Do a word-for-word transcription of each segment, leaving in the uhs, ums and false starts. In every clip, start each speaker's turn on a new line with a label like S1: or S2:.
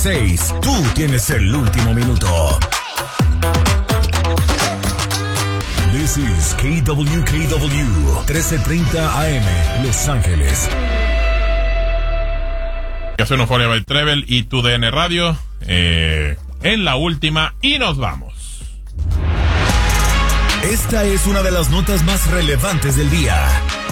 S1: seis, tú tienes el último minuto. This is K W K W, trece treinta A M, Los Ángeles.
S2: Hace un Euphoria by Treble y tu D N Radio, eh, en la última, y nos vamos.
S1: Esta es una de las notas más relevantes del día.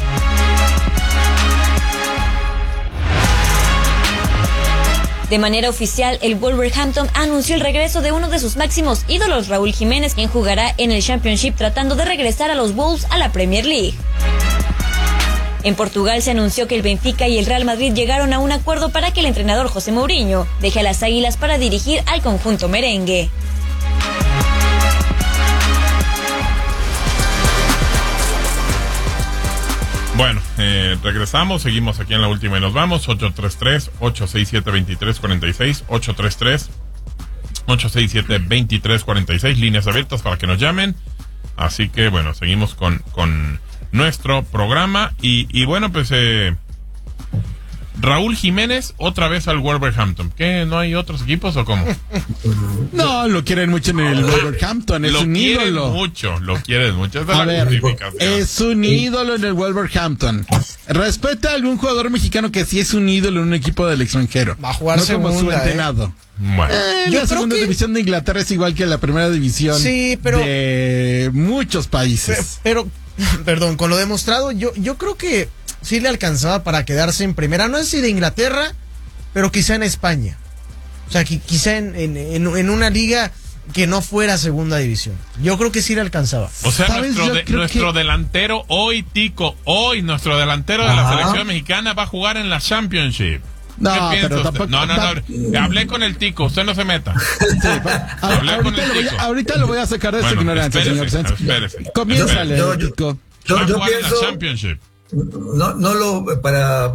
S3: De manera oficial, el Wolverhampton anunció el regreso de uno de sus máximos ídolos, Raúl Jiménez, quien jugará en el Championship tratando de regresar a los Wolves a la Premier League. En Portugal se anunció que el Benfica y el Real Madrid llegaron a un acuerdo para que el entrenador José Mourinho deje a las Águilas para dirigir al conjunto merengue.
S2: Bueno, eh, regresamos, seguimos aquí en la última y nos vamos. ocho tres tres, ocho seis siete, dos tres cuatro seis, ocho tres tres, ocho seis siete, dos tres cuatro seis, líneas abiertas para que nos llamen. Así que bueno, seguimos con, con nuestro programa y, y bueno, pues eh, Raúl Jiménez otra vez al Wolverhampton. ¿Qué? ¿No hay otros equipos o cómo?
S4: No, lo quieren mucho en el Wolverhampton, es
S2: lo
S4: un ídolo.
S2: Lo mucho, lo quieren mucho. Esa
S4: A
S2: es la
S4: ver,
S2: justificación.
S4: es un ídolo en el Wolverhampton. Respeta a algún jugador mexicano que sí es un ídolo en un equipo del extranjero.
S5: Va a jugar
S4: no
S5: segunda,
S4: como su
S5: ¿eh?
S4: entrenado.
S2: Bueno.
S4: Eh,
S5: Yo
S4: la
S5: creo
S4: segunda
S5: que-
S4: división de Inglaterra es igual que la primera división
S5: Sí, pero-
S4: de muchos países.
S5: Pero, pero, perdón, con lo demostrado, yo, yo creo que sí le alcanzaba para quedarse en primera. No sé si de Inglaterra, pero quizá en España. O sea, qui- quizá en, en, en, en una liga que no fuera segunda división. Yo creo que sí le alcanzaba.
S2: O sea,
S4: ¿Sabes?
S2: nuestro,
S4: Yo
S2: de-
S4: creo
S2: nuestro
S4: que-
S2: delantero hoy, Tico, hoy nuestro delantero de la
S6: Ajá.
S2: selección mexicana va a jugar en la Championship.
S4: No,
S2: ¿Qué piensa
S4: pero
S2: usted?
S4: tampoco-
S2: No, no, no.
S4: ta-
S2: Hablé con el Tico, usted no se meta.
S4: A-
S2: Hablé con
S4: ahorita,
S2: el
S4: lo voy
S2: Tico.
S4: a, ahorita lo voy a sacar de su
S2: Bueno,
S4: ignorancia,
S2: espérese,
S4: señor Sanz.
S2: espérese.
S4: Comiénzale,
S6: Yo- yo-
S4: Tico.
S6: Yo,
S2: va a
S6: yo
S2: jugar en la
S6: pienso,
S2: Championship.
S6: no, no lo, para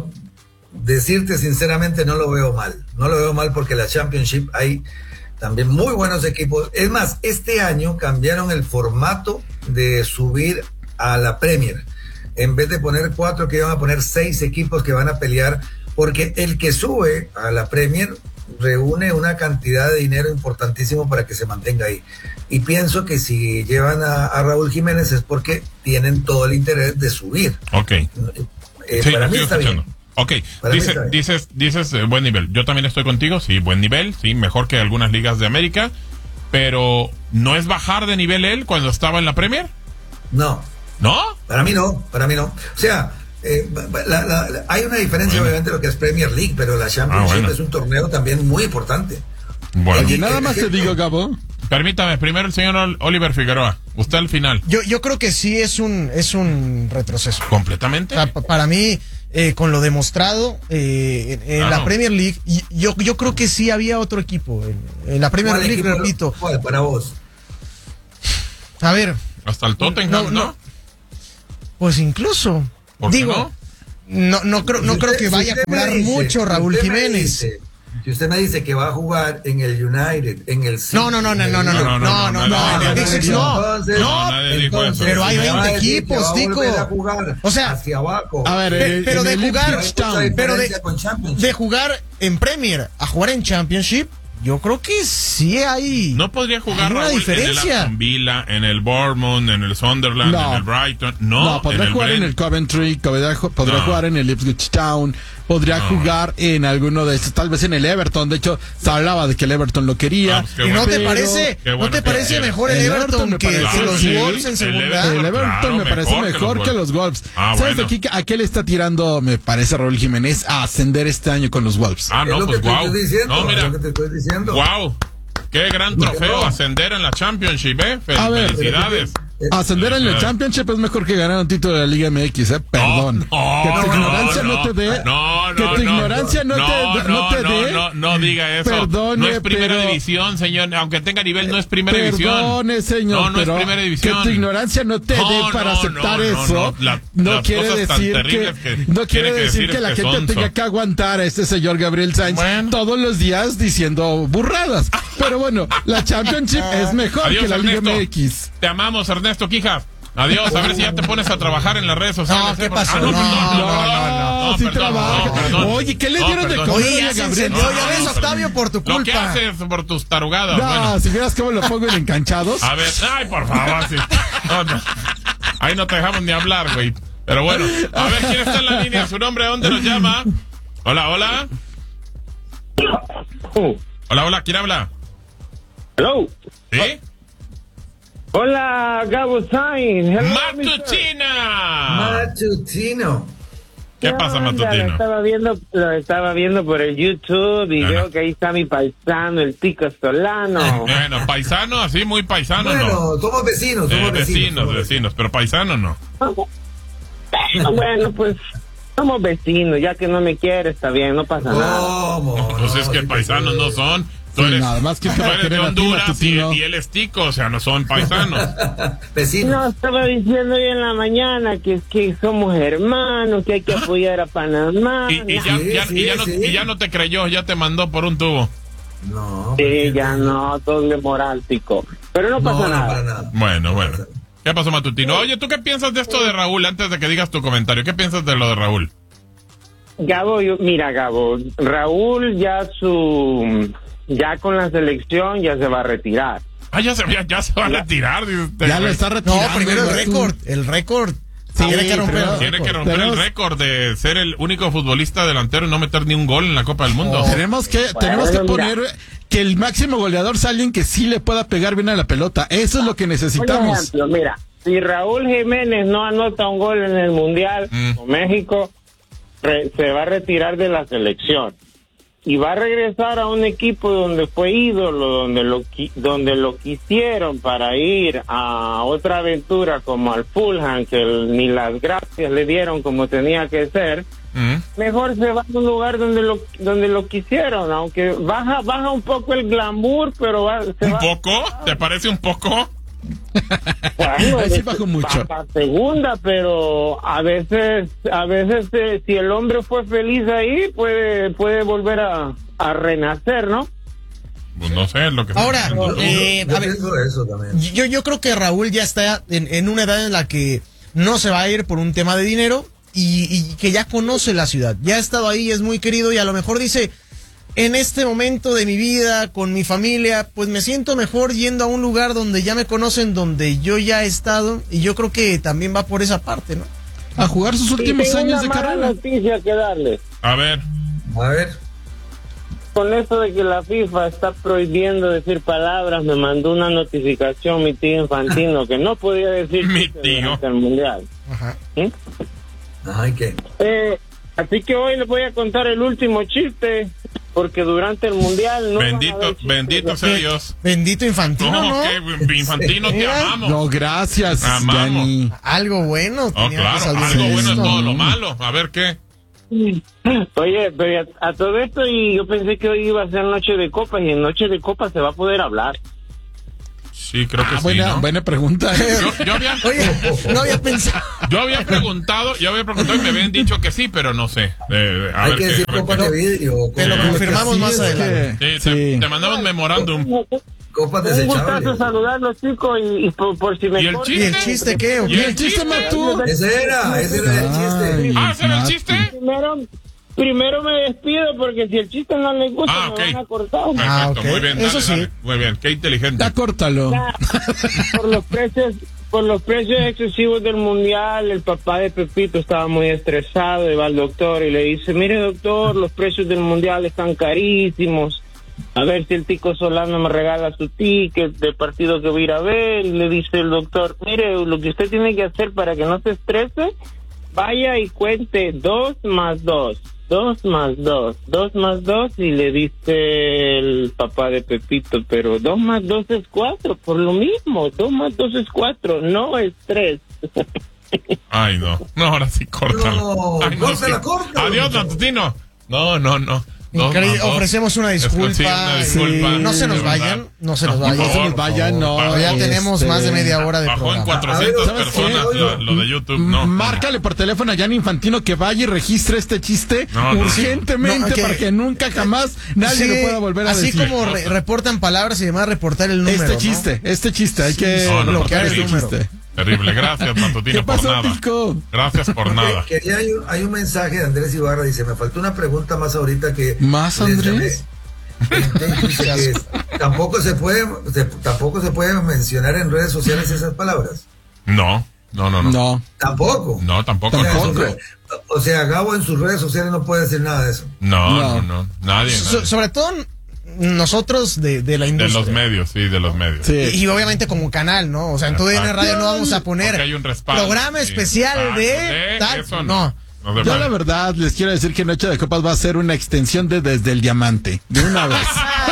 S6: decirte sinceramente, no lo veo mal. No lo veo mal porque la Championship hay también muy buenos equipos. Es más, este año cambiaron el formato de subir a la Premier. En vez de poner cuatro, que iban a poner seis equipos que van a pelear, porque el que sube a la Premier reúne una cantidad de dinero importantísimo para que se mantenga ahí. Y pienso que si llevan a, a Raúl Jiménez es porque tienen todo el interés de subir.
S2: Ok.
S6: Eh,
S2: Sí,
S6: para
S2: lo
S6: mí
S2: estoy
S6: está
S2: escuchando.
S6: bien.
S2: Ok,
S6: Para mí
S2: Dice-
S6: está bien.
S2: dices, dices eh, buen nivel. Yo también estoy contigo, sí, buen nivel, sí, mejor que algunas ligas de América, pero ¿no es bajar de nivel él cuando estaba en la Premier?
S6: No,
S2: ¿No?
S6: para mí no, para mí no. O sea, eh, la- la- la- hay una diferencia
S2: Bueno.
S6: obviamente lo que es Premier League, pero la Championship
S2: Ah, bueno.
S6: es un torneo también muy importante.
S2: Bueno,
S4: Oye, nada más te digo, Gabo.
S2: permítame, primero el señor Ol- Oliver Figueroa, usted al final.
S5: Yo, yo creo que sí es un, es un retroceso.
S2: ¿Completamente?
S5: O sea, pa- para mí, eh, con lo demostrado eh, en, en
S2: Ah,
S5: la
S2: no.
S5: Premier League, y- yo, yo creo que sí había otro equipo. En, en la Premier
S6: ¿Cuál
S5: League,
S6: equipo-
S5: repito.
S6: ¿Cuál para vos?
S5: A ver,
S2: Hasta el Tottenham,
S5: No,
S2: ¿no?
S5: no. pues incluso.
S2: ¿Por qué
S5: digo,
S2: no?
S5: no, no creo, no
S6: Si
S5: creo
S6: usted-
S5: que
S6: si
S5: vaya a
S6: usted me
S5: cobrar
S6: dice-
S5: mucho
S6: si
S5: Raúl
S6: usted me
S5: Jiménez.
S6: dice- Si usted me dice que va a jugar en el United, en el City,
S5: No, no, no, no, no, no, no, no, no, no,
S2: no,
S5: en el Big Six no.
S6: Entonces-
S5: No,
S2: nadie dijo
S6: entonces,
S2: eso.
S5: Pero hay
S6: me va a
S5: veinte
S6: decir que
S5: equipos,
S6: va a
S5: Tico.
S6: volver a jugar
S5: O sea,
S6: hacia abajo.
S4: A ver,
S5: Pe-
S4: eh,
S5: pero
S4: en
S5: de
S4: el
S5: jugar-
S4: Ipswich Town.
S5: pero de,
S6: diferencia con Championship.
S5: de jugar en Premier a jugar en Championship, yo creo que sí hay,
S2: ¿No podría jugar
S5: hay una
S2: Raúl en el
S5: diferencia.
S2: Aston Villa, en el Bournemouth, en el Sunderland,
S4: No.
S2: en el Brighton? No,
S4: No, podrá
S2: en el
S4: jugar en
S2: Brent-
S4: el Coventry, podrá, ju- podrá
S2: No.
S4: jugar en el Ipswich Town, podría
S2: No.
S4: jugar en alguno de estos, tal vez en el Everton. De hecho, se hablaba de que el Everton lo quería.
S2: Ah, pues qué
S5: ¿Y no
S2: bueno.
S5: te
S4: pero-
S5: parece,
S2: Qué
S5: no
S2: bueno
S5: te
S2: que
S5: parece
S2: quiere.
S5: mejor el
S4: El
S5: Everton
S4: Everton me
S5: que,
S4: parece-
S5: que los
S2: sí,
S5: Wolves en
S2: el
S5: segunda?
S2: Everton.
S4: El Everton
S2: Claro,
S4: me parece
S2: mejor que
S4: mejor
S2: los
S4: que los
S2: Wolves.
S4: Wolves.
S2: Ah,
S4: ¿Sabes
S2: bueno.
S4: aquí a qué le está tirando, me parece, Raúl Jiménez, a ascender este año con los Wolves?
S2: Ah,
S6: Es
S2: no,
S6: lo
S2: pues
S6: que te
S2: wow.
S6: estoy diciendo,
S2: No,
S6: es
S2: mira,
S6: lo que te estoy diciendo.
S2: wow. Qué gran trofeo
S6: No.
S2: ascender en la Championship, ¿eh? Fel-
S4: A ver,
S2: Felicidades.
S4: Ascender en el
S2: Felicidades.
S4: Championship es mejor que ganar un título de la Liga M X, ¿eh? Perdón.
S2: No,
S4: que tu
S2: no,
S4: ignorancia no,
S2: no,
S4: te dé.
S2: no, no,
S4: que tu
S2: no,
S4: ignorancia no,
S2: no,
S4: te, no, te
S2: no,
S4: dé.
S2: no, no diga eso.
S4: Perdone,
S2: no es primera
S4: pero-
S2: división, señor. Aunque tenga nivel, no es primera división.
S4: Perdone, señor,
S2: No, no
S4: pero
S2: es primera división.
S4: que tu ignorancia no te
S2: No,
S4: dé para
S2: no,
S4: aceptar
S2: no, no,
S4: eso.
S2: no. La-
S4: no
S2: las
S4: quiere
S2: cosas tan
S4: decir que,
S2: terribles que
S4: no quiere
S2: tiene que
S4: decir
S2: decir
S4: que la
S2: es que
S4: gente
S2: sonso.
S4: tenga que aguantar a este señor Gabriel Sainz
S2: Bueno.
S4: todos los días diciendo burradas. Pero bueno, la Championship es mejor
S2: Adiós,
S4: que la Liga
S2: Ernesto.
S4: M X.
S2: Te amamos, Ernesto Quijas. Adiós, a ver si ya te pones a trabajar en las redes sociales.
S5: No, ¿qué
S2: ¿eh?
S5: pasó?
S2: Ah, no,
S5: No,
S2: perdón,
S5: no,
S2: perdón.
S5: no, no.
S4: No,
S2: no,
S4: sí
S2: perdón,
S4: trabaja.
S2: no, perdón.
S4: Oye, ¿qué le
S2: No,
S4: dieron de
S2: perdón.
S4: comer
S5: Oye,
S4: a
S5: ya se
S4: Gabriel?
S5: encendió, ya
S2: No,
S5: ves,
S2: no,
S5: Octavio, por tu
S2: Lo que
S5: culpa.
S2: haces por tus tarugadas,
S4: No,
S2: bueno.
S4: si vieras cómo lo pongo en enganchados.
S2: A ver, ay, por favor, sí. No, no. Ahí no te dejamos ni hablar, güey. Pero bueno, a ver quién está en la línea, su nombre, ¿dónde nos llama? Hola, hola. Hola, hola, ¿quién habla?
S7: Hello.
S2: ¿Sí?
S7: Hola, Gabo Sainz. Hello,
S2: ¡Matutina!
S6: Matutino.
S2: ¿Qué pasa,
S7: onda? Lo
S2: Matutino?
S7: estaba viendo, lo estaba viendo por el YouTube y
S2: Ajá.
S7: veo que ahí está mi paisano, el Tico Solano.
S2: Bueno, paisano, así muy paisano, ¿no?
S6: Bueno, somos vecinos, somos
S2: Eh,
S6: vecinos.
S2: vecinos,
S6: somos
S2: vecinos, pero paisano no.
S7: Bueno, pues somos vecinos, ya que no me quiere, está bien, no pasa nada.
S6: ¿Cómo?
S2: Pues
S6: No,
S2: es que
S6: sí te
S2: paisanos
S6: creo.
S2: no son. Tú
S4: Sí,
S2: eres,
S4: nada más que
S2: tú
S4: para
S2: eres de
S4: querer a ti,
S2: Honduras y,
S4: Matutino.
S2: y él es tico, o sea, no son paisanos.
S6: Vecinos.
S7: No, estaba diciendo hoy en la mañana que, que somos hermanos, que hay que apoyar a Panamá.
S2: Y, y ya,
S6: Sí,
S2: ya-
S6: sí,
S2: y ya no,
S6: sí.
S2: y ya no te creyó, ya te mandó por un tubo.
S6: No.
S7: Sí, ya no, doble moral, Tico. Pero no
S6: No,
S7: pasa
S6: no,
S7: nada.
S6: para nada.
S2: Bueno, bueno. ¿Qué pasó, Matutino? Oye, ¿tú qué piensas de esto de Raúl? Antes de que digas tu comentario, ¿qué piensas de lo de Raúl?
S7: Gabo, yo, mira, Gabo, Raúl ya su, ya con la selección ya se va a retirar.
S2: Ah, ya se, ya, ya se va a retirar. dice usted,
S4: Ya lo
S2: güey.
S4: está
S5: No,
S4: retirando.
S5: primero el
S4: güey.
S5: récord. El récord.
S4: Sí,
S5: Tiene que romper
S4: primero-
S5: el
S2: Tiene que
S5: récord.
S2: romper el
S4: Tenemos-
S2: récord de ser el único futbolista delantero y no meter ni un gol en la Copa del Mundo.
S5: Oh.
S4: Tenemos que, tenemos que
S7: mira.
S4: poner que el máximo goleador sea alguien que sí le pueda pegar bien a la pelota. Eso es lo que
S7: Por
S4: necesitamos.
S7: ejemplo, mira, si Raúl Jiménez no anota un gol en el Mundial
S2: Mm.
S7: con México, re- se va a retirar de la selección. Y va a regresar a un equipo donde fue ídolo, donde lo qui- donde lo quisieron para ir a otra aventura como al Fulham, que el- ni las gracias le dieron como tenía que ser.
S2: Mm.
S7: Mejor se va a un lugar donde lo donde lo quisieron, aunque baja baja un poco el glamour, pero va, se
S2: ¿Un
S7: va
S2: poco? ¿Te parece un poco?
S7: bueno,
S4: Ahí sí
S7: de-
S4: bajó mucho.
S7: baja segunda, pero a veces a veces eh, si el hombre fue feliz ahí puede puede volver a, a renacer, ¿no?
S2: Pues no sé, es lo que...
S5: Ahora,
S2: estoy diciendo.
S5: eh,
S6: Yo
S5: a ver,
S6: pienso eso también.
S5: yo, yo creo que Raúl ya está en, en una edad en la que no se va a ir por un tema de dinero y, y que ya conoce la ciudad. Ya ha estado ahí, es muy querido y a lo mejor dice, en este momento de mi vida, con mi familia, pues me siento mejor yendo a un lugar donde ya me conocen, donde yo ya he estado y yo creo que también va por esa parte, ¿no?
S4: A jugar sus últimos
S7: Y tengo
S4: años de
S7: una mala
S4: carrera.
S7: noticia que darles.
S2: A ver,
S6: A ver.
S7: Con esto de que la FIFA está prohibiendo decir palabras, me mandó una notificación mi tío Infantino que no podía decir
S2: Mi
S7: chistes
S2: tío.
S7: durante el mundial.
S5: Ajá.
S7: ¿Sí?
S6: Ay, ¿qué?
S7: Eh, así que hoy les voy a contar el último chiste, porque durante el mundial no van a
S2: bendito,
S7: haber chistes.
S2: bendito sea Dios.
S5: Bendito Infantino, ¿no?
S2: No, que Infantino, te
S5: Mira.
S2: amamos.
S4: No, gracias,
S2: Amamos.
S4: Yanni.
S5: Algo bueno.
S2: Oh,
S5: tenía que
S2: claro,
S5: salir
S2: algo
S5: de
S2: bueno es
S5: esto.
S2: todo lo malo. A ver qué.
S7: Oye, pero a, a todo esto y yo pensé que hoy iba a ser noche de copas y en noche de copas se va a poder hablar.
S2: Sí, creo que
S4: Ah,
S2: sí,
S4: buena,
S2: ¿no?
S4: buena pregunta. ¿eh?
S2: Yo, yo había,
S5: Oye, no había pensado.
S2: yo había preguntado, yo había preguntado y me habían dicho que sí, pero no sé. Eh, a
S6: Hay
S2: ver
S6: que
S2: qué-
S6: decir
S2: a ver
S6: copas
S2: qué-
S6: de vidrio. o
S5: Te lo
S6: copas-
S5: confirmamos
S4: Sí,
S5: más
S4: es
S5: adelante.
S4: que-
S2: Sí, te,
S4: sí.
S2: te mandamos memorándum.
S6: Copas
S7: Un gustazo
S6: desechables.
S7: saludarlos, chicos, y, y por, por si me
S2: ¿Y el
S7: cortan-
S5: ¿Y el chiste qué? ¿O
S2: ¿Y
S4: ¿Y
S5: qué?
S4: el chiste, Matú?
S6: Ese era, ese era el chiste.
S2: Ah, ¿ese era el
S4: Mati.
S2: chiste?
S7: Primero, primero me despido porque si el chiste no les gusta
S2: Ah,
S7: me
S2: ok.
S7: van a cortar.
S2: Perfecto,
S5: Ah, ok.
S2: muy bien. Dale,
S5: Eso sí.
S2: dale. Muy bien, qué inteligente.
S4: Ya córtalo.
S7: Por los precios, por los precios excesivos del mundial, el papá de Pepito estaba muy estresado y va al doctor y le dice, mire doctor, los precios del mundial están carísimos. A ver si el Tico Solano me regala su ticket del partido que voy a ir a ver. Y le dice el doctor, mire, lo que usted tiene que hacer para que no se estrese, vaya y cuente dos más dos. Dos más dos, dos más dos, y le dice el papá de Pepito, pero dos más dos es cuatro, por lo mismo, dos más dos es cuatro, no es tres.
S2: Ay, no. No, ahora sí, córtalo.
S6: No,
S2: Ay,
S6: córtala,
S2: sí.
S6: córtala.
S2: Adiós, Matutino. No, no, no. Dos
S5: Increíble.
S2: más dos.
S5: Ofrecemos una
S2: Es que
S5: disculpa.
S2: sí, una disculpa.
S5: Sí. No se nos
S2: de verdad.
S5: vayan, no se nos
S2: por
S5: vayan.
S4: No se
S2: favor,
S4: nos vayan, no.
S2: favor.
S5: Ya tenemos
S4: este,
S5: más de media hora de
S2: Bajó en
S5: programa.
S2: cuatrocientas
S4: ¿sabes qué?
S2: personas lo, lo de YouTube, no.
S4: Márcale por teléfono a Yanni Infantino que vaya y registre este chiste
S2: No, no.
S4: urgentemente
S5: No, que-
S4: para que nunca jamás nadie
S5: Sí,
S4: lo pueda volver a
S5: así
S4: decir.
S5: como re- reportan palabras y demás, reportar el número.
S4: este
S5: ¿no?
S4: chiste, este chiste, hay que
S2: No, no,
S4: bloquear
S2: porque
S4: este
S2: sí.
S4: chiste.
S2: Terrible. Gracias, Matutino,
S4: ¿Qué pasó,
S2: por nada.
S4: Tico?
S2: Gracias por nada.
S6: Que, que hay, un, hay un mensaje de Andrés Ibarra, dice, me faltó una pregunta más ahorita que...
S4: ¿Más, Andrés?
S6: Dice que tampoco se puede se, tampoco se puede mencionar en redes sociales esas palabras.
S2: No, no, no, no.
S4: No.
S6: Tampoco.
S2: No, tampoco.
S6: O sea,
S4: Tampoco.
S6: en sus re- o sea, Gabo en sus redes sociales no puede decir nada de eso.
S2: No,
S4: No.
S2: no, no. Nadie.
S5: So-
S2: nadie.
S5: sobre todo nosotros de, de la
S2: De
S5: industria.
S2: los medios, sí, de los medios.
S4: Sí.
S5: Y, y obviamente como canal, ¿no? O sea, en tu D N
S2: Exacto.
S5: Radio no vamos a poner
S2: Porque hay un respaldo,
S5: programa
S2: sí.
S5: especial
S2: Exacto,
S5: de
S2: de
S5: tal.
S2: eso
S5: no.
S2: no. No se
S4: Yo
S2: vale.
S4: la verdad les quiero decir que Noche de Copas va a ser una extensión de Desde el Diamante. De una vez.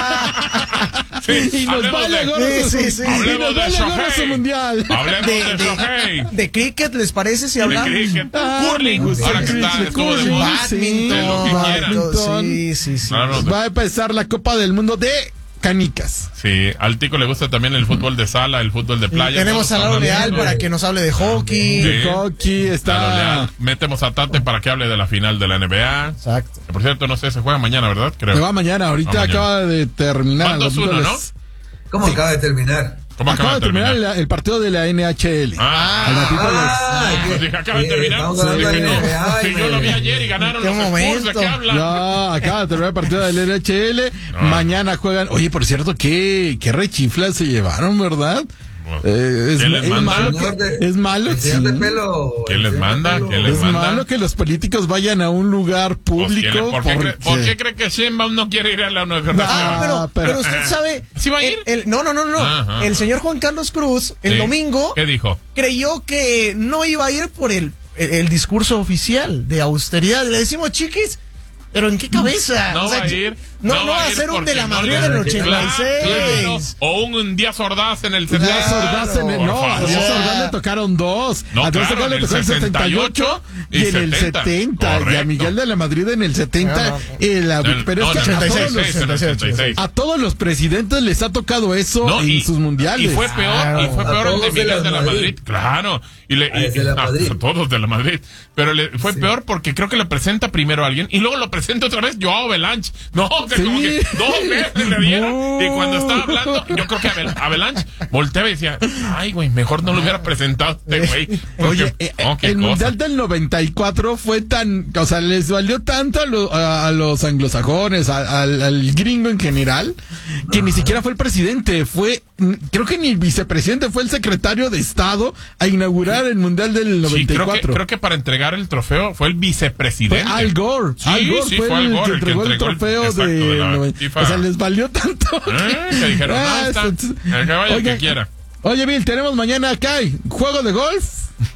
S2: Sí,
S4: Y nos
S2: hablemos
S4: vale
S2: de-
S4: gorro
S5: Sí,
S4: su-
S5: sí, sí.
S4: y
S2: Hablemos
S4: nos
S2: de
S4: vale gorro
S2: Shohei.
S4: su mundial.
S2: Hablemos
S5: De,
S2: de,
S5: de-
S2: Shohei.
S5: de cricket, ¿les parece si
S2: De
S5: hablamos?
S2: cricket.
S4: Ah,
S2: Curling.
S4: me gusta
S2: Ahora
S4: el
S2: que está,
S4: cricket,
S2: estuvo de
S4: curling.
S2: moda.
S4: Sí,
S2: De lo que quieran.
S4: badminton.
S5: Sí, sí, sí.
S2: Claro, no,
S4: Va a empezar la Copa del Mundo de canicas.
S2: Sí, al Tico le gusta también el fútbol de sala, el fútbol de playa.
S5: Tenemos a
S2: todos
S5: Lalo
S2: están
S5: Leal
S2: hablando.
S5: para que nos hable de hockey.
S2: Sí.
S4: De hockey
S2: Lalo
S4: está.
S2: Leal. Metemos a Tate para que hable de la final de la N B A.
S5: Exacto.
S2: Que, por cierto, no sé, se juega mañana, ¿verdad? Creo.
S4: Me va mañana, ahorita
S2: Va mañana.
S4: acaba de terminar.
S2: Van
S4: los
S2: dos uno,
S4: goles.
S6: ¿Cómo acaba de terminar?
S2: ¿Cómo
S4: Acaba de terminar el, el partido de la N H L.
S2: Ah,
S4: Al ratito les-
S6: Ah,
S2: pues
S6: que-
S2: dije, acaba de
S6: que
S2: terminar.
S6: estamos hablando
S2: Dije,
S6: de
S2: no,
S6: N B A y
S2: si yo
S6: me-
S2: lo vi ayer y ganaron
S5: ¿Qué
S2: los Spurs, ¿de
S5: momento?
S2: qué hablan?
S4: No, acaba de terminar el partido del N H L. Mañana juegan. Oye, por cierto, qué, qué rechiflas se llevaron, ¿verdad? Eh, es,
S2: ¿Qué les
S4: es
S2: manda?
S4: malo
S6: El señor
S4: que,
S6: de-
S4: es malo,
S6: el señor
S4: sí.
S6: de pelo.
S2: ¿Qué
S6: el
S2: les
S6: señor de
S2: manda?
S6: pelo.
S2: ¿Qué les
S4: Es
S2: manda?
S4: malo que los políticos vayan a un lugar
S2: Pues, ¿quién le-
S4: público.
S2: ¿por, qué cree,
S4: porque-
S2: ¿Por qué cree que Sheinbaum no quiere ir a la universidad?
S5: Ah, pero,
S4: Ah, pero-
S5: pero usted sabe.
S2: ¿Sí va a ir?
S5: el- el- no, no, no, no.
S2: Ajá.
S5: El señor Juan Carlos Cruz, el
S2: Sí.
S5: domingo,
S2: ¿Qué dijo?
S5: creyó que no iba a ir por el, el, el discurso oficial de austeridad. Le decimos, chiquis, pero ¿en qué cabeza?
S2: No
S5: O sea,
S2: va a ir.
S5: No, no va a
S2: ir
S5: ser un
S2: porque
S5: de la
S2: no
S5: Madrid
S2: le-
S5: del
S2: Claro,
S5: ochenta y seis.
S2: O un Díaz Ordaz en el
S4: Díaz
S2: setenta.
S4: Ordaz en el-
S2: Por
S4: no, a
S2: favor.
S4: Díaz Ordaz le tocaron dos.
S2: No,
S4: a Díaz
S2: claro,
S4: Ordaz le
S2: en el
S4: tocó el setenta y ocho y,
S2: y
S4: en el
S2: setenta.
S4: setenta. Y a
S2: Correcto.
S4: Miguel de la Madrid en el setenta.
S5: No, no.
S4: y la-
S2: El-
S4: pero
S2: no,
S4: es que
S2: en
S4: a
S2: el
S4: todos,
S2: ochenta y seis, en el
S4: los,
S2: ochenta y seis.
S4: a todos los presidentes les ha tocado eso
S2: No,
S4: en
S2: y,
S4: sus mundiales.
S2: y fue peor, y fue
S6: A
S2: peor el de
S6: todos de
S2: Miguel
S6: la
S2: de la
S6: Madrid.
S2: Madrid, claro. Y le,
S6: A
S2: y-
S6: ese de la
S2: ah,
S6: Madrid.
S2: a todos de la Madrid. Pero le, fue peor porque creo que le presenta primero a alguien y luego lo presenta otra vez Joao Belanche. No, o sea,
S4: Sí.
S2: como que dos veces le dieron.
S4: No.
S2: Y cuando estaba hablando, yo creo que Abel, Avalanche volteaba y decía, ay, güey, mejor no lo hubiera presentado este güey. Porque-
S4: Oye, eh,
S2: oh, qué
S4: el
S2: cosa.
S4: Mundial del noventa y cuatro fue tan, o sea, les valió tanto a, lo- a- a los anglosajones, a- al, al gringo en general, que ni siquiera fue el presidente, fue, mm, creo que ni el vicepresidente, fue el secretario de Estado a inaugurar el Mundial del
S2: Sí,
S4: noventa y
S2: creo que,
S4: cuatro.
S2: creo que para entregar el trofeo fue el
S4: Fue
S2: vicepresidente.
S4: Al Gore.
S2: Sí,
S4: Al Gore
S2: sí,
S4: fue,
S2: fue Al
S4: el
S2: Gore
S4: que
S2: el que
S4: entregó el
S2: entregó el-
S4: trofeo
S2: exacto,
S4: de,
S2: de la
S4: noven-
S2: FIFA.
S4: O sea, les valió tanto.
S2: Eh, que dijeron, no,
S4: Ah,
S2: está,
S4: esto-
S2: el que vaya el que
S4: Oigan,
S2: quiera.
S4: Oye, Bill, tenemos mañana acá hay juego de golf,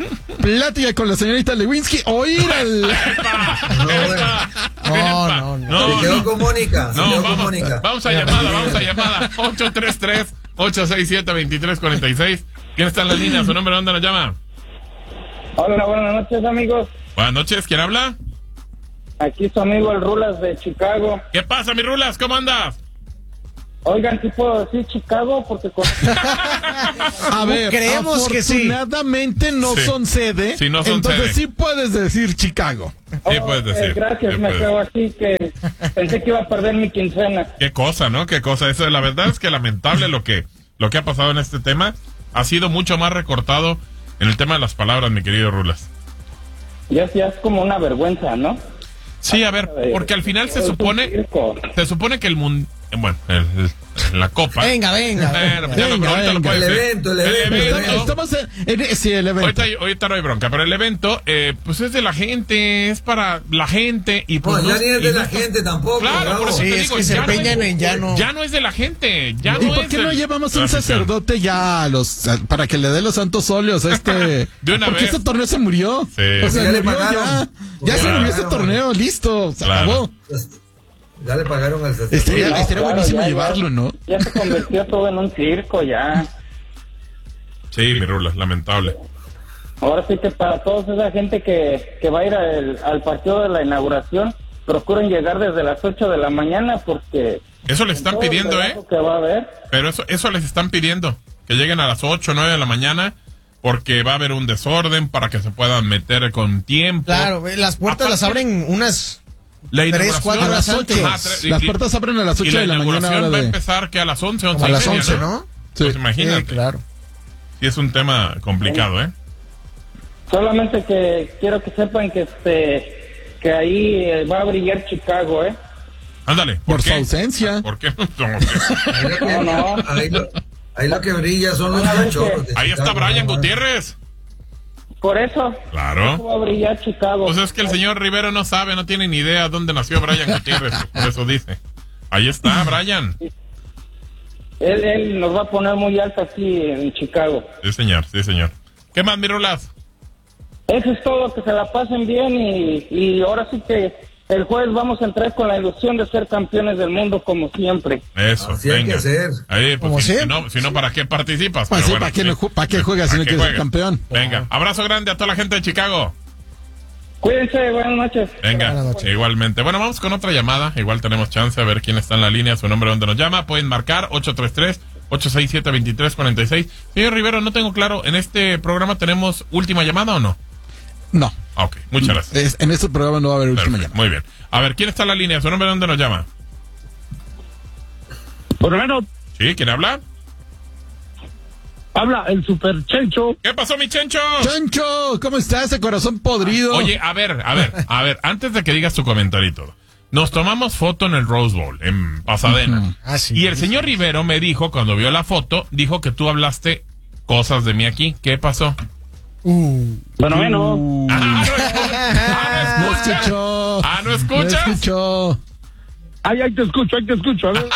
S4: plática con la señorita Lewinsky o ir al...
S6: No, bueno.
S5: No, no, no.
S6: Se quedó con Mónica. Se
S2: No,
S6: quedó con
S2: vamos,
S6: Mónica.
S2: vamos a llamada, vamos a llamada. ocho tres tres, ocho seis siete, dos tres cuatro seis. ¿Quién está en la línea? ¿Su nombre? ¿Dónde nos llama?
S7: Hola, buenas noches, amigos.
S2: Buenas noches, ¿quién habla?
S7: Aquí su amigo el Rulas de Chicago.
S2: ¿Qué pasa, mi Rulas? ¿Cómo andas?
S7: Oigan, ¿sí puedo decir Chicago? Porque con...
S4: A ver,
S5: Creemos que sí.
S4: afortunadamente no
S2: Sí.
S4: son sede,
S2: Sí, no son
S4: entonces
S2: sede.
S4: sí puedes decir Chicago.
S2: Sí, puedes
S7: Eh,
S2: decir.
S7: gracias,
S2: Sí,
S7: me
S2: puedes.
S7: quedo así que pensé que iba a perder mi quincena.
S2: Qué cosa, ¿no? Qué cosa. Eso, la verdad es que lamentable lo que, lo que ha pasado en este tema. Ha sido mucho más recortado en el tema de las palabras, mi querido Rulas.
S7: Ya, ya es como una vergüenza, ¿no?
S2: Sí, a ver, porque al final se
S7: Es un
S2: supone,
S7: circo.
S2: se supone que el mundo, bueno, el- el- la copa.
S5: Venga, venga.
S2: Bueno, pues ya no,
S4: Venga,
S2: pero ahorita lo
S4: venga.
S2: puedes
S6: El
S2: decir.
S6: evento, el evento,
S4: Estamos, estamos en, en- sí, el evento.
S2: Ahorita, ahorita no hay bronca, pero el evento, eh, pues es de la gente, es para la gente y pues
S6: No, ya
S2: no-
S6: ni es
S2: y
S6: de
S2: no
S6: la
S2: está-
S6: gente tampoco.
S2: Claro,
S6: Bravo.
S2: por eso
S5: Sí,
S2: te
S5: es
S2: digo,
S5: que se
S2: ya no
S5: empeñan
S2: es-
S5: en ya no.
S2: ya no es de la gente, ya
S4: ¿Y
S2: no
S4: por
S2: es
S4: qué no
S2: del-
S4: llevamos
S2: la
S4: un
S2: afición.
S4: sacerdote ya a los a- para que le dé los santos óleos a este?
S2: De una
S4: porque
S2: vez.
S4: ese torneo se murió.
S2: Sí.
S4: O sea,
S6: Ya le
S4: murió
S6: pagaron.
S4: ya. Ya
S6: Ya
S4: se
S6: le
S4: murió ese
S6: pagaron.
S4: torneo, listo, se
S2: Claro.
S4: acabó.
S6: Pues, ya le pagaron al sacerdote.
S4: Estaría,
S7: No,
S4: estaría
S7: claro,
S4: buenísimo
S7: ya,
S4: llevarlo,
S7: ya.
S4: ¿no?
S7: Ya se convirtió todo en un circo, ya.
S2: Sí, mi Rulas, lamentable.
S7: Ahora sí que para toda esa gente que, que va a ir al, al partido de la inauguración, procuren llegar desde las ocho de la mañana porque...
S2: Eso les están
S7: todo el
S2: pidiendo, ¿eh?
S7: relajo que va a haber.
S2: Pero eso, eso les están pidiendo, que lleguen a las ocho o nueve de la mañana, porque va a haber un desorden para que se puedan meter con tiempo.
S5: Claro, ve, las puertas las
S2: Aparte-
S5: abren unas...
S2: La
S5: Tres,
S2: inauguración
S5: cuatro
S4: A las
S5: horas
S4: ocho.
S5: antes.
S2: Ah, tres- y-
S4: Las puertas abren a las
S2: y
S4: ocho
S2: la
S4: de la mañana.
S2: inauguración
S4: hora
S2: va a
S4: de-
S2: empezar que a las once, once
S5: A
S2: y
S5: las
S2: media,
S5: once, ¿no?
S2: Pues
S4: Sí.
S2: imagínate.
S5: Sí, claro.
S2: sí es un tema complicado, ¿eh?
S7: Solamente que quiero que sepan que este que ahí eh, va a brillar Chicago, ¿eh?
S2: Ándale.
S4: Por
S2: qué?
S4: su ausencia.
S2: ¿Por qué?
S6: Ahí lo que,
S7: No, no.
S6: ahí lo, ahí lo que brilla son los
S7: Una vez
S6: cachorros.
S7: que-
S6: de
S2: Ahí está
S6: Chicago,
S2: Brian
S6: nada más.
S2: Gutiérrez.
S7: Por eso.
S2: Claro.
S7: eso va a brillar Chicago.
S2: Pues es que el señor Rivero no sabe, no tiene ni idea dónde nació Brian Gutiérrez, por eso dice. Ahí está, Brian.
S7: Él, él nos va a poner muy alto aquí en Chicago.
S2: Sí, señor, sí, señor. ¿Qué más, Mirolas?
S7: Eso es todo, que se la pasen bien y, y ahora sí que el jueves vamos a entrar con la ilusión de ser campeones del mundo como siempre.
S2: Eso,
S6: Así hay
S2: venga.
S6: que ser.
S2: Ahí, pues,
S5: Como
S2: si, si
S5: siempre.
S2: no, si no, ¿para qué participas?
S4: Pues
S2: Pero
S4: sí,
S2: bueno,
S4: ¿para qué,
S2: sí.
S4: no ju- ¿para qué juegas si no
S2: ¿Para qué
S4: quieres ser
S2: juegas?
S4: campeón?
S2: Venga, abrazo grande a toda la gente de Chicago.
S7: Cuídense, buenas noches.
S2: Venga,
S5: Buenas noches.
S2: igualmente. Bueno, vamos con otra llamada. Igual tenemos chance a ver quién está en la línea, su nombre, dónde nos llama. Pueden marcar ocho tres tres, ocho seis siete, dos tres cuatro seis. Señor Rivero, no tengo claro, ¿en este programa tenemos última llamada o no?
S4: No.
S2: Ah, ok, muchas gracias.
S4: Es- en este programa no va a haber última
S2: Perfecto,
S4: llamada.
S2: muy bien. A ver, ¿quién está en la línea? ¿Su nombre, dónde nos llama?
S8: Por lo menos
S2: ¿Sí? ¿Quién habla?
S8: habla el Super Chencho.
S2: ¿Qué pasó, mi Chencho?
S4: Chancho, ¿cómo está ese corazón podrido?
S2: Oye, a ver, a ver, a ver, antes de que digas tu comentario y todo. Nos tomamos foto en el Rose Bowl, en Pasadena.
S5: Ah, sí.
S2: Y el señor Rivero me dijo, cuando vio la foto, dijo que tú hablaste cosas de mí aquí. ¿Qué pasó?
S5: Uh,
S8: Bueno, bueno.
S4: Uh,
S2: Ah, no, ah,
S4: no
S2: no escucha.
S4: escuchó.
S2: Ah, ¿no
S4: No
S2: escuchas?
S4: escuchó.
S8: Ay, ahí te escucho, ahí te escucho. A ver.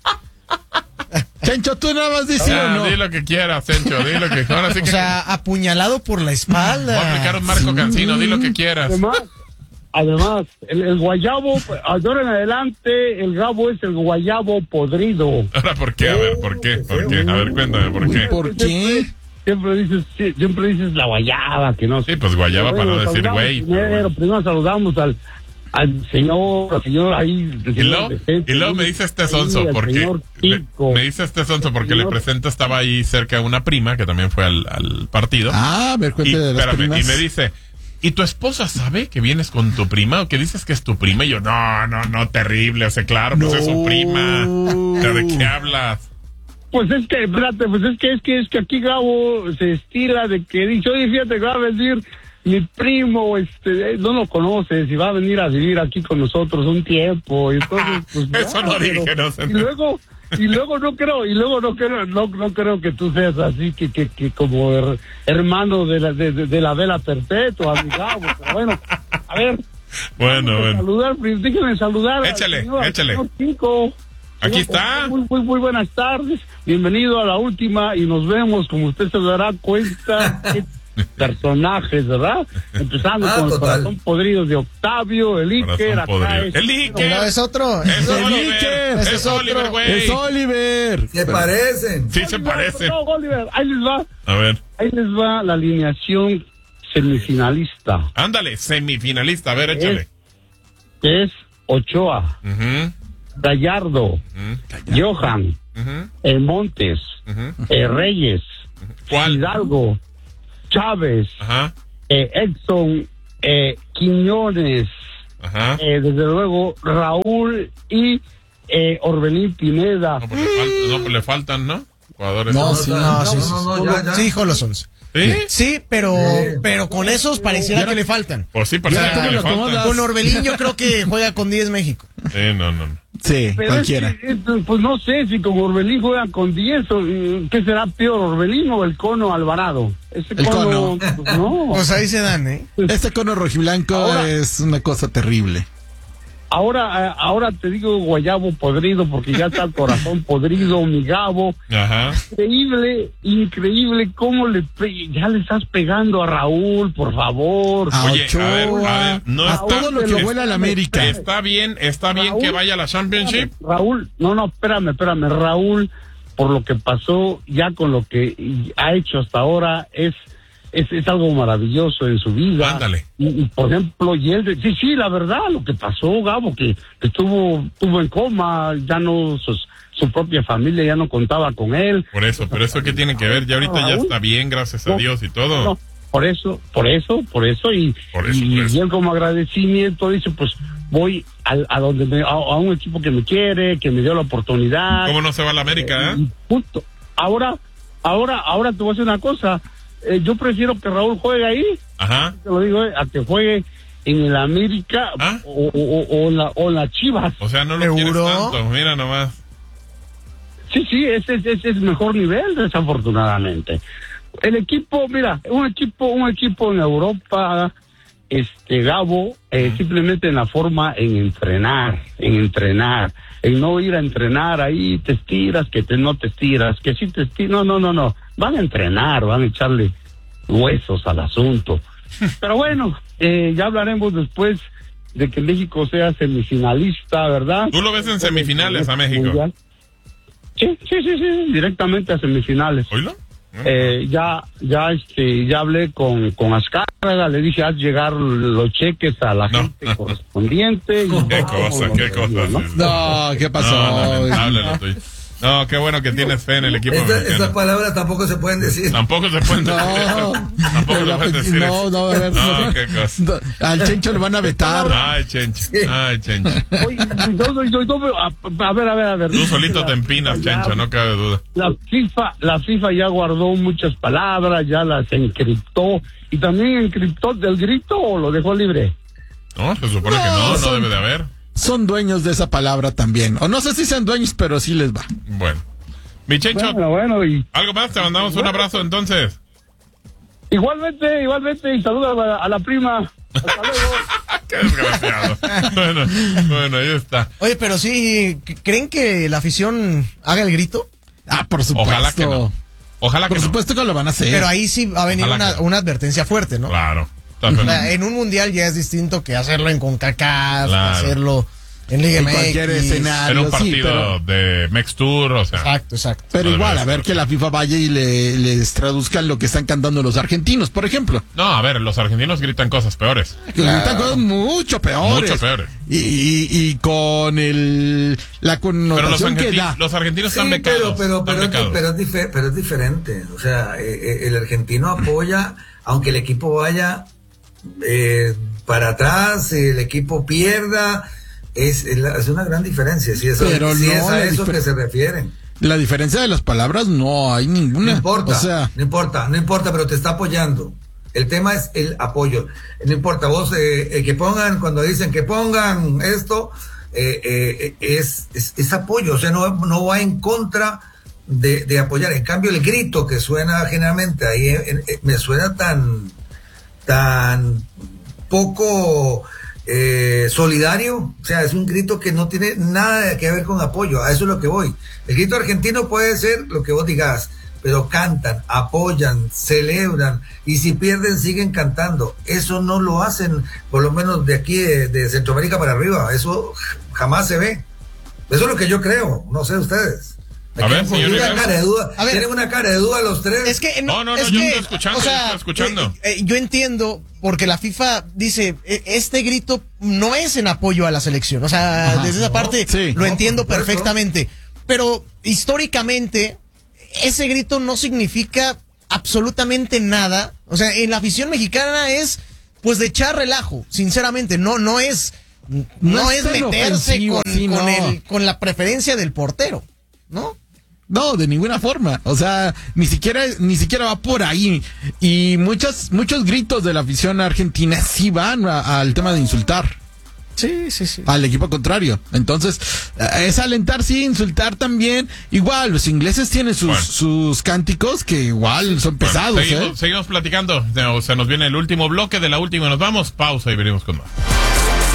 S4: Chancho, tú nada más dices sí
S2: Ya,
S4: o no.
S2: di lo que quieras, Sencho, di lo que ahora sí
S5: o
S2: que
S5: sea, apuñalado por la
S2: voy a
S5: espalda.
S2: aplicar un Marco Cancino, di lo que quieras.
S8: Además, además, el, el guayabo, de ahora en adelante, el gabo es el guayabo podrido.
S2: Ahora, ¿por qué? A ver, ¿por qué? ¿Por qué? A ver, cuéntame, ¿por qué?
S4: ¿Por qué?
S8: Siempre dices, sí, siempre dices la guayaba, que no sé.
S2: Sí, pues guayaba para no
S8: Bueno,
S2: decir
S8: saludamos
S2: güey. pero
S8: Primero,
S2: bueno.
S8: primero saludamos al, al señor, al señor ahí.
S2: Y luego, y luego me dice este sonso, porque le- me dice este sonso porque le presento, estaba ahí cerca de una prima que también fue al, al partido.
S4: Ah, a ver,
S2: y,
S4: cuéntame de las
S2: espérame,
S4: primas.
S2: y me dice, ¿y tu esposa sabe que vienes con tu prima o que dices que es tu prima? Y yo, no, no, no, terrible, o sea, claro, pues
S4: No.
S2: es su prima. O sea, ¿de qué hablas?
S8: Pues es que, espérate, pues es que, es que, es que aquí Gabo se estila de que dice, oye, fíjate que va a venir mi primo, este, no lo conoces y va a venir a vivir aquí con nosotros un tiempo. Y entonces, pues,
S2: Eso
S8: ya,
S2: no dije,
S8: pero-
S2: no sé.
S8: Y luego, y luego no creo, y luego no creo, no, no creo que tú seas así, que, que, que como her- hermano de la, de, de, de la vela perpetua, mi Gabo, pero bueno, a ver.
S2: Bueno,
S8: déjenme
S2: bueno.
S8: Saludar, déjenme saludar. al
S2: Échale,
S8: señor- al
S2: échale.
S8: señor Kiko.
S2: Aquí
S8: Señor,
S2: está.
S8: Muy, muy, muy buenas tardes. Bienvenido a la última y nos vemos, como usted se dará cuenta, qué personajes, ¿verdad? Empezando
S6: Ah,
S8: con el
S6: total.
S8: corazón podrido de Octavio, el Iker,
S2: Corazón
S8: acá
S2: podrido.
S8: es-
S2: El Iker.
S5: No, es otro.
S2: Es
S4: el
S2: Oliver.
S4: Iker.
S2: Es
S5: Ese es otro.
S2: Oliver, güey.
S4: Es Oliver.
S6: Se parecen.
S2: Sí se parece.
S8: No, Oliver, ahí les va,
S2: A ver,
S8: ahí les va la alineación semifinalista,
S2: ándale, semifinalista, a ver, échale.
S8: que es Ochoa,
S2: Ujú,
S8: Gallardo,
S2: ujú,
S8: Johan,
S2: ujú,
S8: eh, Montes,
S2: ujú.
S8: eh, Reyes,
S2: ¿Cuál?
S8: Hidalgo, Chávez,
S2: Ajá,
S8: eh, Edson, eh, Quiñones,
S2: ajá.
S8: eh, desde luego Raúl y eh, Orbelín Pineda.
S2: No, pues le, fal- no, pues le faltan, ¿no? Jugadores.
S4: No,
S6: No,
S4: sí,
S6: no,
S5: No, sí,
S6: no,
S5: sí,
S6: no,
S5: sí.
S6: ya, ya.
S5: Sí, dijo los once.
S2: ¿Sí?
S5: Sí, pero,
S6: Sí.
S5: pero con esos pareciera que le faltan.
S2: Pues sí, parece
S4: Ya,
S2: que le
S4: ¿cómo lo
S2: faltan.
S4: acomodas?
S5: Con Orbelín yo creo que juega con diez México.
S2: Sí, no, no, no.
S4: Sí,
S8: Pero
S4: cualquiera.
S8: es que, eh, pues no sé si con Orbelín juegan con diez, o, eh, ¿qué será peor, Orbelín o el Cono Alvarado? Ese
S4: El Cono.
S8: pues, no.
S5: Pues ahí se dan, ¿eh?
S4: Este cono rojiblanco
S8: Ahora-
S4: es una cosa terrible.
S8: Ahora, eh, ahora te digo guayabo podrido porque ya está el corazón podrido, mi Gabo.
S2: Ajá.
S8: Increíble, increíble cómo le pe- ya le estás pegando a Raúl, por favor.
S4: A
S2: Oye, a
S4: Ochoa,
S2: ver, a ver, no
S4: a
S2: está-
S4: todo lo que
S8: es-
S4: huele a la América.
S2: Está bien, está bien
S8: Raúl.
S2: que vaya a la Championship.
S8: Raúl, no, no, espérame, espérame, Raúl, por lo que pasó, ya con lo que ha hecho hasta ahora, es es, es algo maravilloso en su vida.
S2: Ándale.
S8: Y, y, por ejemplo, y él, sí, sí, la verdad, lo que pasó, Gabo, que, que estuvo, estuvo en coma, ya no, sus- su propia familia ya no contaba con él.
S2: Por eso, pero eso que tiene que ver, ya ahorita ya
S8: Raúl.
S2: está bien, gracias a
S8: No,
S2: Dios y todo.
S8: No, por eso, por eso, por eso, y,
S2: Por eso,
S8: y,
S2: por eso.
S8: y él como agradecimiento dice, pues voy al- a, donde me, a, a un equipo que me quiere, que me dio la oportunidad.
S2: ¿Cómo no se va a la América,
S8: Y
S2: eh?
S8: punto. Ahora, ahora, ahora te voy a decir una cosa. Eh, yo prefiero que Raúl juegue ahí.
S2: Ajá.
S8: Te lo digo, eh, a que juegue en el América
S2: ¿Ah?
S8: o, o, o, en la, o en la Chivas.
S2: O sea, no lo quieres tanto, mira nomás.
S8: Sí, sí, ese es, ese es mejor nivel, desafortunadamente. El equipo, mira, un equipo, un equipo en Europa, este Gabo, eh, uh-huh. simplemente en la forma en entrenar, en entrenar, en no ir a entrenar ahí, te estiras, que te, no te estiras, que sí te estiras, no, no, no, no, van a entrenar, van a echarle huesos al asunto. Pero bueno, eh, ya hablaremos después de que México sea semifinalista, ¿verdad?
S2: ¿Tú lo ves en semifinales a México? Mundial.
S8: Sí, sí, sí, sí, directamente a semifinales.
S2: ¿Oílo?
S8: Eh, ya, ya, este, ya hablé con, con Azcárraga, le dije, haz llegar los cheques a la no. gente correspondiente. Y
S2: qué cosa, qué cosa.
S4: ¿no? no, ¿qué pasó?
S2: No, lamentable lo tuyo. No, qué bueno que tienes fe en el equipo.
S6: Esta, esas palabras tampoco se pueden decir.
S2: Tampoco se pueden decir. No, tampoco se pueden decir.
S4: No, no, a ver,
S2: no, no, qué cosa.
S4: No, al Chencho le van a vetar.
S2: Ay, Chencho. Ay, Chencho.
S8: Oye, yo, yo, yo, a, a ver, a ver, a ver.
S2: Tú solito te empinas, Chencho, no cabe duda.
S8: La FIFA, la FIFA ya guardó muchas palabras, ya las encriptó. ¿Y también encriptó del grito o lo dejó libre?
S2: No, se supone no, que no, son, no debe de haber.
S4: Son dueños de esa palabra también. O no sé si sean dueños, pero sí les va.
S2: Bueno. Mi Chencho,
S8: bueno, bueno, y...
S2: ¿algo más? Te mandamos un abrazo entonces.
S8: Igualmente, igualmente, y saluda a la, a la prima. Hasta luego.
S2: Qué desgraciado. bueno, bueno, ahí está.
S5: Oye, pero sí, ¿creen que la afición haga el grito?
S4: Ah, por supuesto.
S2: Ojalá que no. Ojalá que
S4: Por
S2: no.
S4: supuesto que lo van a hacer.
S5: Pero ahí sí va a venir una, una advertencia fuerte, ¿no?
S2: Claro.
S5: O sea, en un mundial ya es distinto que hacerlo en CONCACAF,
S2: claro.
S5: hacerlo en Liga
S4: en
S5: M X.
S4: cualquier escenario.
S2: En un partido
S4: sí, pero...
S2: de Mex Tour, o sea.
S5: Exacto, exacto.
S4: Pero
S2: no
S4: igual, a ver que la FIFA vaya y le, les traduzcan lo que están cantando los argentinos, por ejemplo.
S2: No, a ver, los argentinos gritan cosas peores.
S4: Gritan claro. cosas mucho peores.
S2: Mucho peores.
S4: Y, y, y con el la connotación
S2: pero los
S4: que da.
S2: Los argentinos están
S6: sí,
S2: becados.
S6: Pero, pero,
S2: están
S6: pero,
S2: becados.
S6: pero, es difer, pero es diferente. O sea, eh, el argentino apoya, aunque el equipo vaya eh, para atrás, el equipo pierda. Es, es una gran diferencia, si, eso,
S4: Pero
S6: si
S4: no,
S6: es a eso
S4: difer-
S6: que se refieren.
S4: La diferencia de las palabras no hay ninguna.
S6: No importa,
S4: o sea,
S6: no importa, no importa, pero te está apoyando. El tema es el apoyo. No importa, vos eh, eh, que pongan, cuando dicen que pongan esto, eh, eh, es, es, es apoyo, o sea, no, no va en contra de, de apoyar. En cambio, el grito que suena generalmente ahí eh, eh, me suena tan, tan poco... Eh, solidario, o sea, es un grito que no tiene nada que ver con apoyo, a eso es lo que voy. El grito argentino puede ser lo que vos digas, pero cantan, apoyan, celebran, y si pierden siguen cantando. Eso no lo hacen, por lo menos de aquí de, de Centroamérica para arriba, eso jamás se ve. Eso es lo que yo creo, no sé ustedes.
S2: A ver, señor,
S6: una cara de duda.
S5: A ver,
S6: tienen una cara de duda los tres.
S5: Es que
S2: no, no, no,
S5: es
S2: yo
S5: que,
S2: estoy escuchando,
S5: o sea,
S2: yo estoy escuchando.
S5: Eh, eh, yo entiendo porque la FIFA dice eh, este grito no es en apoyo a la selección, o sea,
S4: Ajá,
S5: desde esa
S6: no,
S5: parte
S4: sí,
S5: lo
S6: no,
S5: entiendo
S6: por supuesto.
S5: perfectamente, pero históricamente ese grito no significa absolutamente nada, o sea, en la afición mexicana es pues de echar relajo, sinceramente, no no es no,
S4: No
S5: es
S4: es tan
S5: meterse
S4: ofensivo,
S5: con,
S4: sí,
S5: con
S4: no.
S5: el con la preferencia del portero, ¿no?
S4: No, de ninguna forma. O sea, ni siquiera, ni siquiera va por ahí. Y muchos, muchos gritos de la afición argentina sí van a- al tema de insultar
S5: Sí, sí, sí.
S4: al equipo contrario. Entonces, eh, es alentar, sí, insultar también. Igual, los ingleses tienen sus,
S2: Bueno.
S4: sus cánticos que igual son
S2: Bueno,
S4: pesados,
S2: seguimos,
S4: ¿eh?
S2: seguimos platicando. O sea, nos viene el último bloque de la última y nos vamos. Pausa y venimos con más.